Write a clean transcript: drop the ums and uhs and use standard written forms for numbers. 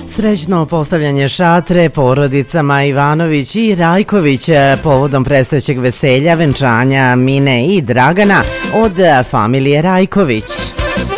Srećno postavljanje šatre porodicama Ivanović i Rajković povodom predstojećeg veselja, venčanja Mine i Dragana od familije Rajković.